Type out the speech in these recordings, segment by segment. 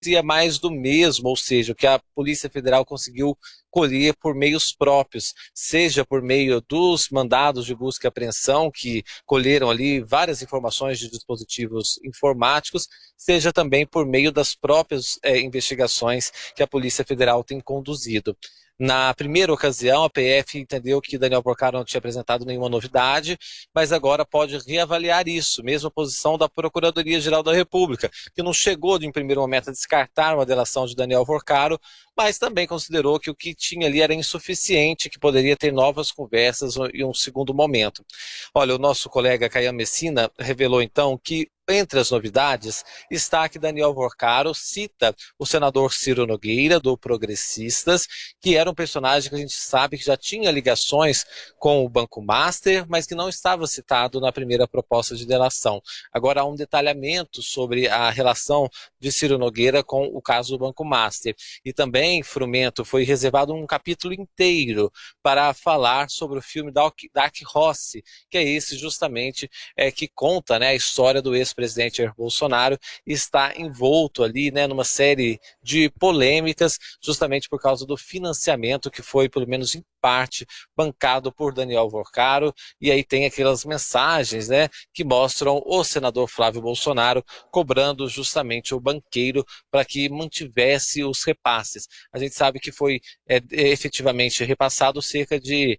mais do mesmo, ou seja, o que a Polícia Federal conseguiu colher por meios próprios, seja por meio dos mandados de busca e apreensão, que colheram ali várias informações de dispositivos informáticos, seja também por meio das próprias investigações que a Polícia Federal tem conduzido. Na primeira ocasião, a PF entendeu que Daniel Porcaro não tinha apresentado nenhuma novidade, mas agora pode reavaliar isso, mesmo a posição da Procuradoria-Geral da República, que não chegou de em primeiro momento a descartar uma delação de Daniel Porcaro, mas também considerou que o que tinha ali era insuficiente, que poderia ter novas conversas em um segundo momento. Olha, o nosso colega Caian Messina revelou então que entre as novidades está que Daniel Porcaro cita o senador Ciro Nogueira, do Progressistas, que era um personagem que a gente sabe que já tinha ligações com o Banco Master, mas que não estava citado na primeira proposta de delação. Agora há um detalhamento sobre a relação de Ciro Nogueira com o caso do Banco Master. E também, Frumento, foi reservado um capítulo inteiro para falar sobre o filme Dark Horse, que é esse justamente que conta, né, a história do ex-presidente Jair Bolsonaro, e está envolto ali, né, numa série de polêmicas, justamente por causa do financiamento que foi, pelo menos em parte, bancado por Daniel Porcaro, e aí tem aquelas mensagens, né, que mostram o senador Flávio Bolsonaro cobrando justamente o banqueiro para que mantivesse os repasses. A gente sabe que foi efetivamente repassado cerca de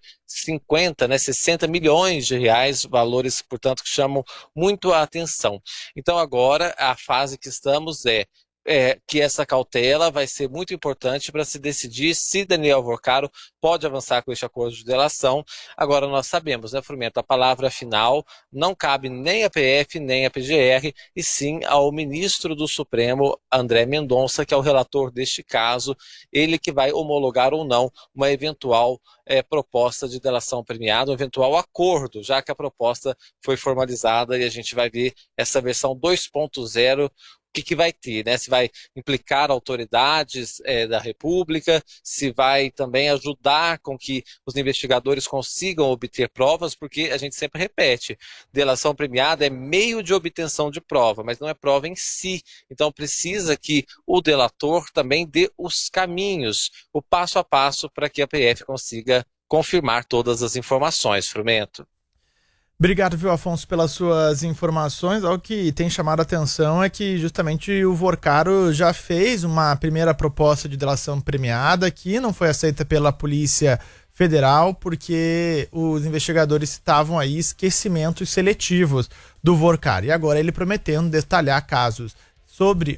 50, né, 60 milhões de reais, valores, portanto, que chamam muito a atenção. Então agora a fase que estamos que essa cautela vai ser muito importante para se decidir se Daniel Porcaro pode avançar com este acordo de delação. Agora nós sabemos, né, Frumento, a palavra final não cabe nem à PF nem à PGR, e sim ao ministro do Supremo, André Mendonça, que é o relator deste caso, ele que vai homologar ou não uma eventual proposta de delação premiada, um eventual acordo, já que a proposta foi formalizada, e a gente vai ver essa versão 2.0, o que vai ter, né? Se vai implicar autoridades da República, se vai também ajudar com que os investigadores consigam obter provas, porque a gente sempre repete, delação premiada é meio de obtenção de prova, mas não é prova em si. Então precisa que o delator também dê os caminhos, o passo a passo, para que a PF consiga confirmar todas as informações, Frumento. Obrigado, viu, Afonso, pelas suas informações. O que tem chamado a atenção é que justamente o Porcaro já fez uma primeira proposta de delação premiada que não foi aceita pela Polícia Federal porque os investigadores citavam aí esquecimentos seletivos do Porcaro. E agora ele prometendo detalhar casos sobre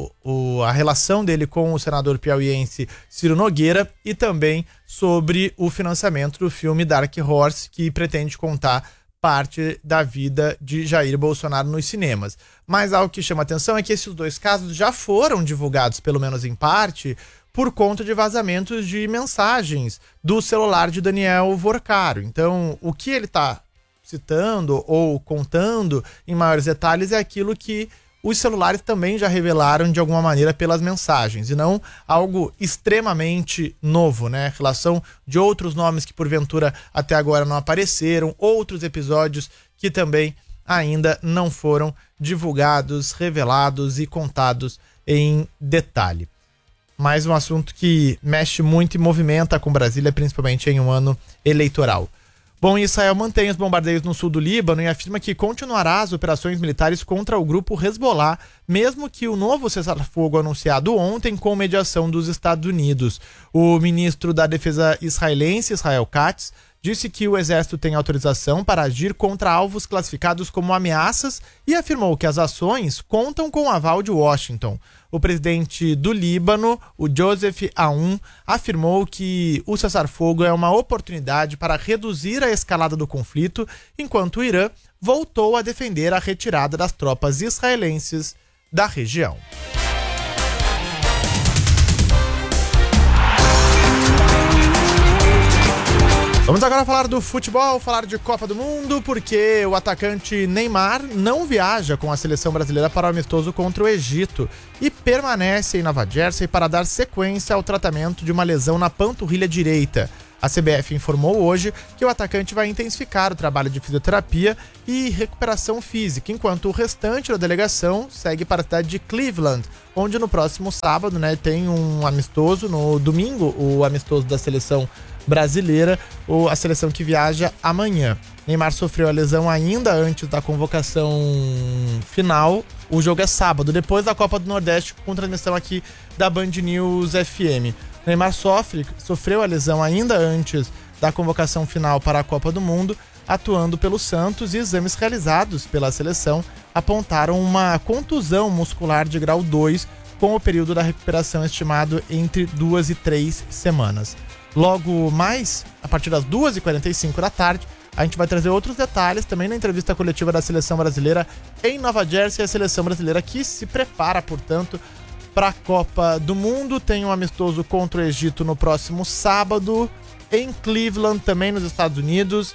a relação dele com o senador piauiense Ciro Nogueira e também sobre o financiamento do filme Dark Horse, que pretende contar parte da vida de Jair Bolsonaro nos cinemas. Mas algo que chama atenção é que esses dois casos já foram divulgados, pelo menos em parte, por conta de vazamentos de mensagens do celular de Daniel Porcaro. Então, o que ele está citando ou contando em maiores detalhes é aquilo que os celulares também já revelaram de alguma maneira pelas mensagens, e não algo extremamente novo, né? Relação de outros nomes que porventura até agora não apareceram, outros episódios que também ainda não foram divulgados, revelados e contados em detalhe. Mais um assunto que mexe muito e movimenta com Brasília, principalmente em um ano eleitoral. Bom, Israel mantém os bombardeios no sul do Líbano e afirma que continuará as operações militares contra o grupo Hezbollah, mesmo que o novo cessar-fogo anunciado ontem com mediação dos Estados Unidos. O ministro da Defesa israelense, Israel Katz, disse que o exército tem autorização para agir contra alvos classificados como ameaças e afirmou que as ações contam com o aval de Washington. O presidente do Líbano, o Joseph Aoun, afirmou que o cessar-fogo é uma oportunidade para reduzir a escalada do conflito, enquanto o Irã voltou a defender a retirada das tropas israelenses da região. Vamos agora falar do futebol, falar de Copa do Mundo, porque o atacante Neymar não viaja com a seleção brasileira para o amistoso contra o Egito e permanece em Nova Jersey para dar sequência ao tratamento de uma lesão na panturrilha direita. A CBF informou hoje que o atacante vai intensificar o trabalho de fisioterapia e recuperação física, enquanto o restante da delegação segue para a cidade de Cleveland, onde no próximo sábado, né, tem um amistoso, no domingo o amistoso da seleção brasileira, ou a seleção que viaja amanhã. Neymar sofreu a lesão ainda antes da convocação final. O jogo é sábado, depois da Copa do Nordeste, com transmissão aqui da Band News FM. Neymar sofreu a lesão ainda antes da convocação final para a Copa do Mundo, atuando pelo Santos, e exames realizados pela seleção apontaram uma contusão muscular de grau 2, com o período da recuperação estimado entre 2 e 3 semanas. Logo mais, a partir das 2h45 da tarde, a gente vai trazer outros detalhes também na entrevista coletiva da seleção brasileira em Nova Jersey. A seleção brasileira que se prepara, portanto, para a Copa do Mundo. Tem um amistoso contra o Egito no próximo sábado, em Cleveland, também nos Estados Unidos.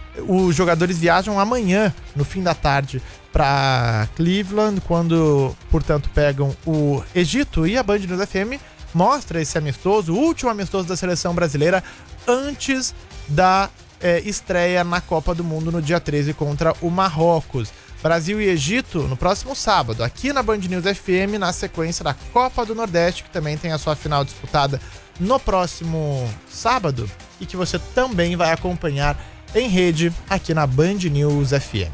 Os jogadores viajam amanhã, no fim da tarde, para Cleveland, quando, portanto, pegam o Egito. E a Band News FM mostra esse amistoso, o último amistoso da seleção brasileira, antes da estreia na Copa do Mundo no dia 13 contra o Marrocos. Brasil e Egito no próximo sábado, aqui na Band News FM, na sequência da Copa do Nordeste, que também tem a sua final disputada no próximo sábado e que você também vai acompanhar em rede aqui na Band News FM.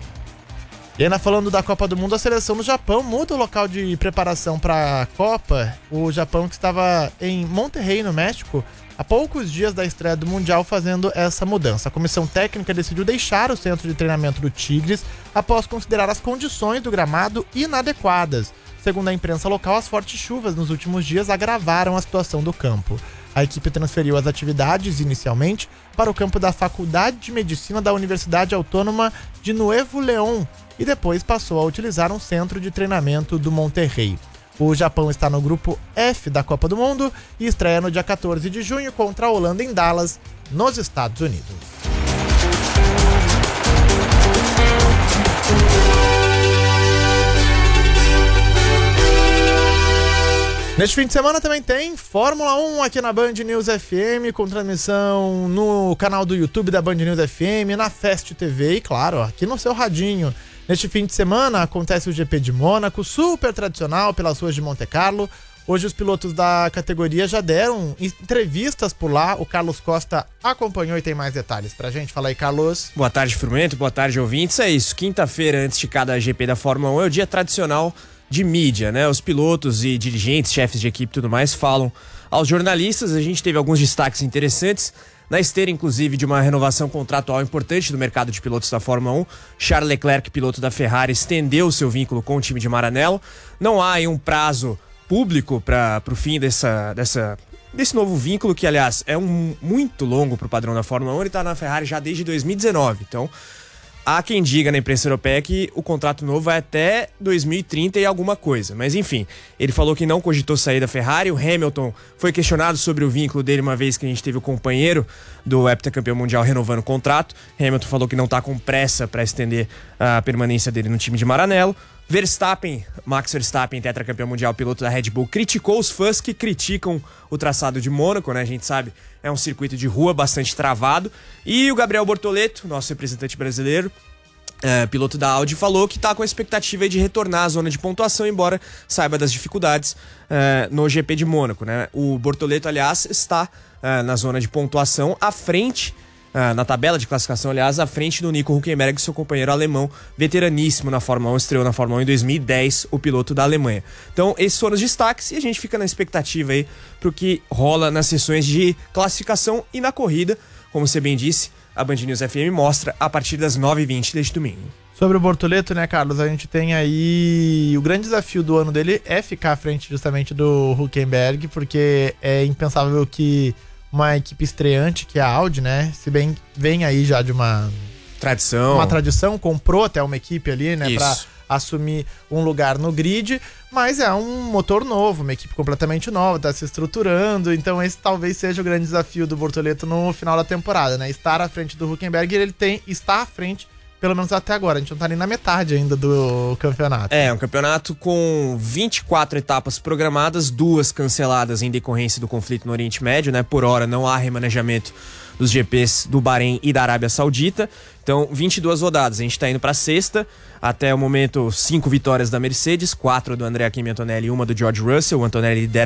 E ainda falando da Copa do Mundo, a seleção do Japão muda o local de preparação para a Copa. O Japão, que estava em Monterrey, no México, há poucos dias da estreia do Mundial, fazendo essa mudança. A comissão técnica decidiu deixar o centro de treinamento do Tigres após considerar as condições do gramado inadequadas. Segundo a imprensa local, as fortes chuvas nos últimos dias agravaram a situação do campo. A equipe transferiu as atividades inicialmente para o campo da Faculdade de Medicina da Universidade Autônoma de Nuevo León e depois passou a utilizar um centro de treinamento do Monterrey. O Japão está no grupo F da Copa do Mundo e estreia no dia 14 de junho contra a Holanda em Dallas, nos Estados Unidos. Neste fim de semana também tem Fórmula 1 aqui na Band News FM, com transmissão no canal do YouTube da Band News FM, na Fast TV e, claro, aqui no seu radinho. Neste fim de semana acontece o GP de Mônaco, super tradicional pelas ruas de Monte Carlo. Hoje os pilotos da categoria já deram entrevistas por lá. O Carlos Costa acompanhou e tem mais detalhes pra gente. Fala aí, Carlos. Boa tarde, Firmento. Boa tarde, ouvintes. É isso, quinta-feira antes de cada GP da Fórmula 1 é o dia tradicional de mídia, né? Os pilotos e dirigentes, chefes de equipe e tudo mais falam aos jornalistas. A gente teve alguns destaques interessantes. Na esteira, inclusive, de uma renovação contratual importante do mercado de pilotos da Fórmula 1, Charles Leclerc, piloto da Ferrari, estendeu seu vínculo com o time de Maranello. Não há aí um prazo público para o fim desse novo vínculo, que, aliás, é muito longo para o padrão da Fórmula 1. Ele está na Ferrari já desde 2019, então há quem diga na imprensa europeia que o contrato novo vai até 2030 e alguma coisa. Mas enfim, ele falou que não cogitou sair da Ferrari. O Hamilton foi questionado sobre o vínculo dele uma vez que a gente teve o companheiro do heptacampeão mundial renovando o contrato. Hamilton falou que não está com pressa para estender a permanência dele no time de Maranello. Max Verstappen, tetracampeão mundial, piloto da Red Bull, criticou os fãs que criticam o traçado de Mônaco, né? A gente sabe, é um circuito de rua bastante travado. E o Gabriel Bortoleto, nosso representante brasileiro, piloto da Audi, falou que está com a expectativa de retornar à zona de pontuação, embora saiba das dificuldades no GP de Mônaco, né? O Bortoleto, aliás, está na zona de pontuação à frente, na tabela de classificação, aliás, à frente do Nico Hülkenberg, seu companheiro alemão, veteraníssimo na Fórmula 1, estreou na Fórmula 1 em 2010, o piloto da Alemanha. Então, esses foram os destaques e a gente fica na expectativa aí pro que rola nas sessões de classificação e na corrida. Como você bem disse, a Band News FM mostra a partir das 9h20 deste domingo. Sobre o Bortoleto, né, Carlos, a gente tem aí... O grande desafio do ano dele é ficar à frente justamente do Hülkenberg, porque é impensável que uma equipe estreante, que é a Audi, né? Se bem vem aí já de uma tradição, comprou até uma equipe ali, né? Isso. Pra assumir um lugar no grid, mas é um motor novo, uma equipe completamente nova, tá se estruturando, então esse talvez seja o grande desafio do Bortoleto no final da temporada, né? Estar à frente do Hülkenberg, ele está à frente pelo menos até agora. A gente não tá nem na metade ainda do campeonato. É, um campeonato com 24 etapas programadas, 2 canceladas em decorrência do conflito no Oriente Médio, né? Por hora não há remanejamento dos GPs do Bahrein e da Arábia Saudita. Então, 22 rodadas. A gente tá indo pra sexta. Até o momento, 5 vitórias da Mercedes, 4 do Andrea Kimi Antonelli e 1 do George Russell. O Antonelli lidera